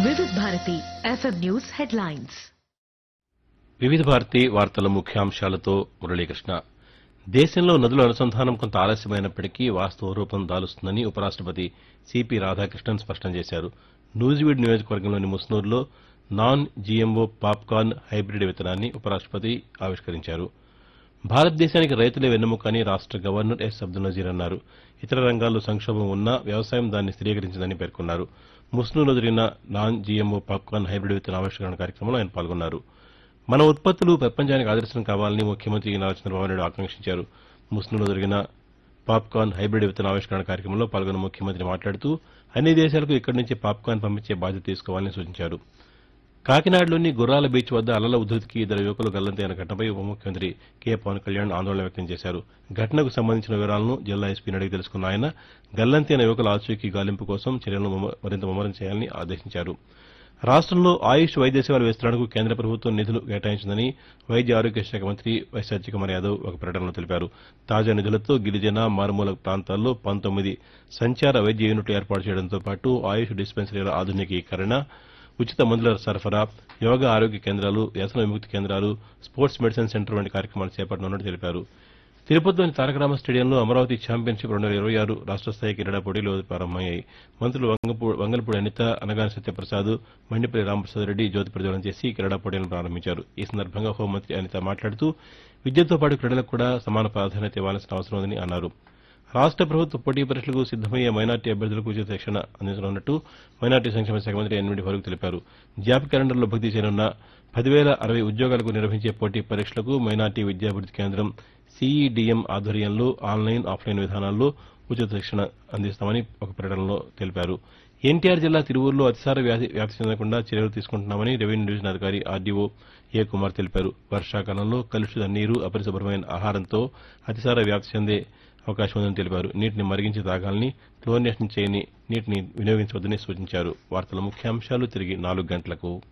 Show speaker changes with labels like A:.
A: వివిధ Bharati FM news headlines.
B: వివిధ భారతి వార్తల ముఖ్యాంశాలతో మురళీకృష్ణ. దేశంలో నదుల అనుసంధానం కొంత ఆలస్యమైనప్పటికీ వాస్తవ రూపం దాలుస్తుందని ఉపరాష్టపతి సిపి రాధాకృష్ణన్ స్పష్టం చేశారు. నూజివీడ్ నియోజకవర్గంలోని ముస్నూరులో నాన్ జీఎంఓ పాప్కార్న్ హైబ్రిడ్ విత్తనాన్ని ఉపరాష్టపతి ఆవిష్కరించారు. భారతదేశానికి రైతులే వెన్నెముక అని రాష్ట గవర్నర్ ఎస్ అబ్దుల్ నజీర్ అన్నారు. ఇతర రంగాల్లో సంక్షోభం ఉన్నా వ్యవసాయం దాన్ని స్థిరీకరించిందని పేర్కొన్నారు. ముస్నూరులో జరిగిన నాన్ జీఎంఓ పాప్కార్న్ హైబ్రిడ్ విత్తన ఆవిష్కరణ కార్యక్రమంలో ఆయన పాల్గొన్నారు. మన ఉత్పత్తులు ప్రపంచానికి ఆదర్శం కావాలని ముఖ్యమంత్రి నారా చంద్రబాబు నాయుడు ఆకాంక్షించారు. ముస్నూరులో జరిగిన పాప్కార్న్ హైబ్రిడ్ విత్తన ఆవిష్కరణ కార్యక్రమంలో పాల్గొన్న ముఖ్యమంత్రి మాట్లాడుతూ అన్ని దేశాలకు ఇక్కడి నుంచి పాప్కార్న్ పంపించే బాధ్యత తీసుకోవాలని సూచించారు. కాకినాడలోని గుర్రాల బీచ్ వద్ద అలల ఉధృతికి ఇద్దరు యువకులు గల్లంతైన ఘటనపై ఉప ముఖ్యమంత్రి కె పవన్ కళ్యాణ్ ఆందోళన వ్యక్తం చేశారు. ఘటనకు సంబంధించిన వివరాలను జిల్లా ఎస్పీని అడిగి తెలుసుకున్న ఆయన గల్లంతైన యువకుల ఆచూకీ గాలింపు కోసం చర్యలను మరింత ముమ్మరం చేయాలని ఆదేశించారు. రాష్టంలో ఆయుష్ వైద్య సేవల విస్తరణకు కేంద్ర ప్రభుత్వం నిధులు కేటాయించిందని వైద్య ఆరోగ్య శాఖ మంత్రి వై సత్యకుమార్ యాదవ్ ఒక ప్రకటనలో తెలిపారు. తాజా నిధులతో గిరిజన మారుమూల ప్రాంతాల్లో 19 సంచార వైద్య యూనిట్లు ఏర్పాటు చేయడంతో పాటు ఆయుష్ డిస్పెన్సరీల ఆధునికీకరణ, ఉచిత మందుల సరఫరా, యోగా ఆరోగ్య కేంద్రాలు, వ్యసన విముక్తి కేంద్రాలు, స్పోర్ట్స్ మెడిసిన్ సెంటర్ వంటి కార్యక్రమాలు చేపట్టనున్నట్టు తెలిపారు. తిరుపతిలోని తారకరామ స్టేడియంలో అమరావతి ఛాంపియన్షిప్ 2026 రాష్ట స్థాయి క్రీడా పోటీలు ప్రారంభమయ్యాయి. మంత్రులు వంగలపూడి అనిత, అనగాని సత్యప్రసాద్, మండిపల్లి రామప్రసాద్ రెడ్డి జ్యోతి ప్రజ్వలన చేసి క్రీడా పోటీలను ప్రారంభించారు. ఈ సందర్భంగా హోంమంత్రి అనిత మాట్లాడుతూ విద్యతో పాటు క్రీడలకు కూడా సమాన ప్రాధాన్యత ఇవ్వాల్సిన అవసరం ఉందని అన్నారు. రాష్ట ప్రభుత్వ పోటీ పరీక్షలకు సిద్దమయ్యే మైనార్టీ అభ్యర్థులకు ఉచిత శిక్షణ అందించనున్నట్టు మైనార్టీ సంక్షేమ శాఖ మంత్రి ఎన్నింటి ఫరూక్ తెలిపారు. జాబ్ క్యాలెండర్లో భర్తీ చేయనున్న 10,060 ఉద్యోగాలకు నిర్వహించే పోటీ పరీక్షలకు మైనార్టీ విద్యాభివృద్ది కేంద్రం సిఈడిఎం ఆధ్వర్యంలో ఆన్లైన్, ఆఫ్లైన్ విధానాల్లో ఉచిత శిక్షణ అందిస్తామని ఒక ప్రకటనలో తెలిపారు. ఎన్టీఆర్ జిల్లా తిరువూరులో అతిసార వ్యాప్తి చెందకుండా చర్యలు తీసుకుంటున్నామని రెవెన్యూ డివిజన్ అధికారి ఆర్డీఓ ఏ కుమార్ తెలిపారు. వర్షాకాలంలో కలుషిత నీరు, అపరిశుభ్రమైన ఆహారంతో అతిసార వ్యాప్తి చెందే అవకాశం ఉందని తెలిపారు. నీటిని మరిగించి తాగాలని, క్లోరినేషన్ చేయని నీటిని వినియోగించవద్దని సూచించారు. వార్తల ముఖ్యాంశాలు తిరిగి 4 గంటలకు.